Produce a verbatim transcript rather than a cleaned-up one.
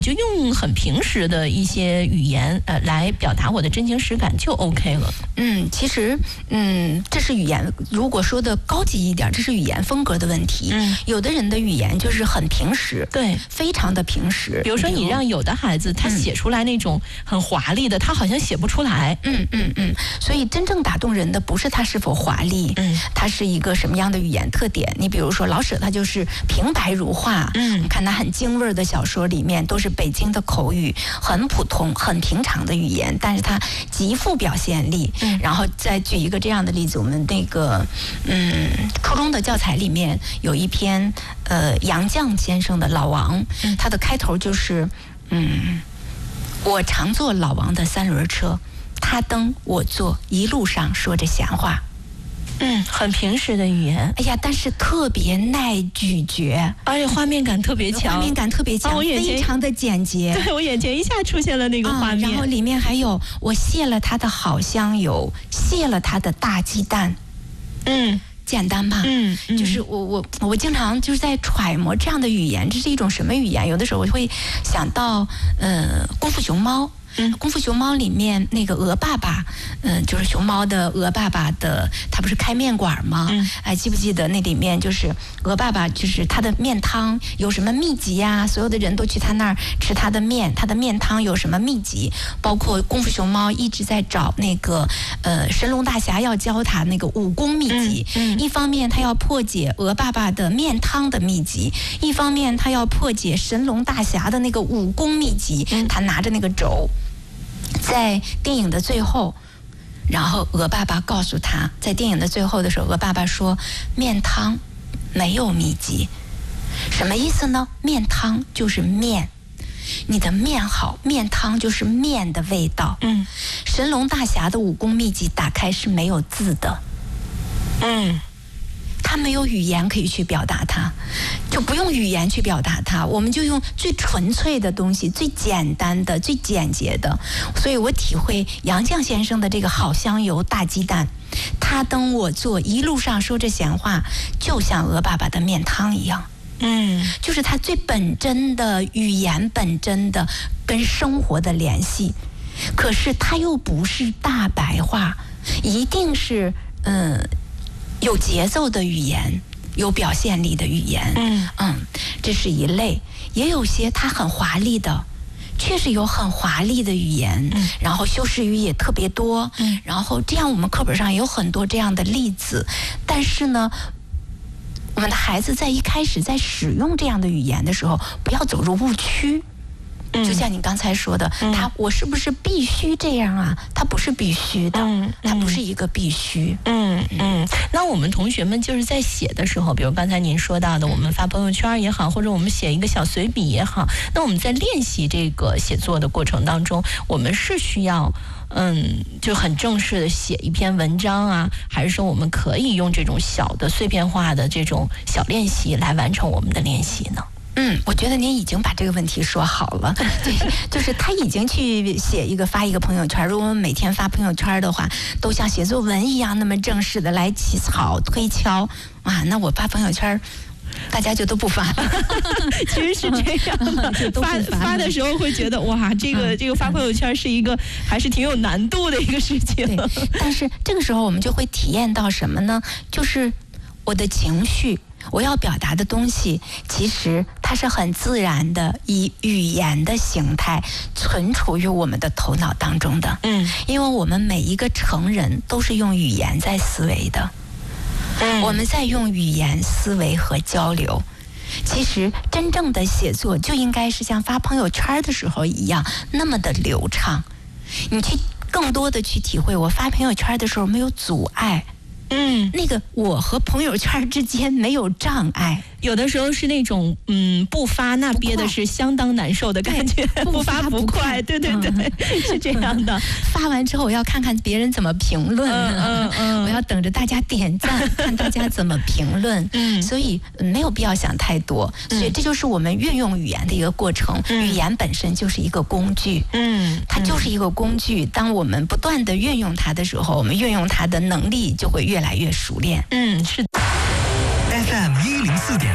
就用很平时的一些语言呃来表达我的真情实感就 OK 了。 嗯，其实嗯，这是语言，如果说的高级一点，这是语言风格的问题。嗯，有的人的语言就是很平实， 对， 非常的平实。 比如说你让有的孩子他写出来那种很华丽的，嗯、他好像写不出来。 嗯嗯嗯。所以真正打动人的不是他是否华丽，嗯，他是一个什么样的语言特点。你比如说老舍，他就是平白如画。嗯，看他很京味儿的小说里面都是北京的口语，很普通、很平常的语言，但是它极富表现力。嗯，然后再举一个这样的例子，我们那个嗯初中的教材里面有一篇呃杨绛先生的《老王》，嗯，他的开头就是嗯，我常坐老王的三轮车，他蹬我坐，一路上说着闲话。 嗯，很平实的语言， 哎呀，但是特别耐咀嚼， 而且画面感特别强， 画面感特别强，哦、非常的简洁。 对，我眼前一下出现了那个画面、 啊，然后里面还有我卸了它的好香油，卸了它的大鸡蛋， 嗯， 简单吧？嗯，嗯就是我我我经常就是在揣摩这样的语言，这是一种什么语言？有的时候我会想到，呃，功夫熊猫。嗯，功夫熊猫里面那个鹅爸爸，嗯、呃，就是熊猫的鹅爸爸的，他不是开面馆吗？嗯，哎，记不记得那里面就是鹅爸爸，就是他的面汤有什么秘籍呀、啊？所有的人都去他那儿吃他的面，他的面汤有什么秘籍？包括功夫熊猫一直在找那个呃神龙大侠要教他那个武功秘籍，嗯，嗯一方面他要破解鹅爸爸的面汤的秘籍，一方面他要破解神龙大侠的那个武功秘籍，嗯、他拿着那个轴。在电影的最后，然后鹅爸爸告诉他，在电影的最后的时候，鹅爸爸说面汤没有秘籍，什么意思呢？面汤就是面，你的面好，面汤就是面的味道。嗯，神龙大侠的武功秘籍打开是没有字的。嗯。他没有语言可以去表达它，就不用语言去表达它，我们就用最纯粹的东西，最简单的、最简洁的。所以我体会杨绛先生的这个好香油大鸡蛋，他蹬我坐，一路上说着闲话，就像鹅爸爸的面汤一样。嗯，就是他最本真的语言，本真的跟生活的联系。可是他又不是大白话，一定是嗯。有节奏的语言，有表现力的语言，嗯嗯，这是一类。也有些它很华丽的，确实有很华丽的语言，嗯，然后修饰语也特别多，嗯，然后这样我们课本上也有很多这样的例子。但是呢，我们的孩子在一开始在使用这样的语言的时候，不要走入误区。就像你刚才说的，嗯、他我是不是必须这样啊？他不是必须的，嗯、他不是一个必须。 嗯嗯。那我们同学们就是在写的时候，比如刚才您说到的，我们发朋友圈也好，或者我们写一个小随笔也好，那我们在练习这个写作的过程当中，我们是需要嗯，就很正式的写一篇文章啊，还是说我们可以用这种小的碎片化的这种小练习来完成我们的练习呢？ 嗯，我觉得您已经把这个问题说好了，对，就是他已经去写一个发一个朋友圈，如果我们每天发朋友圈的话，都像写作文一样那么正式的来起草推敲，哇，那我发朋友圈大家就都不发了。 其实是这样的，发发的时候会觉得哇，这个、嗯、这个发朋友圈是一个还是挺有难度的一个事情。 对，但是这个时候我们就会体验到什么呢？就是我的情绪。我要表达的东西，其实它是很自然的，以语言的形态存储于我们的头脑当中的。嗯，因为我们每一个成人都是用语言在思维的，嗯，我们在用语言思维和交流。其实真正的写作就应该是像发朋友圈的时候一样那么的流畅，你去更多的去体会，我发朋友圈的时候没有阻碍。嗯，那个我和朋友圈之间没有障碍， 有的时候是那种嗯不发那憋的是相当难受的感觉，不发不快，对对对，嗯、是这样的。 发完之后我要看看别人怎么评论，嗯嗯嗯，我要等着大家点赞，看大家怎么评论。嗯，所以没有必要想太多，所以这就是我们运用语言的一个过程。嗯、语言本身就是一个工具，嗯，它就是一个工具。当我们不断的运用它的时候，我们运用它的能力就会越来越熟练。 嗯，是的。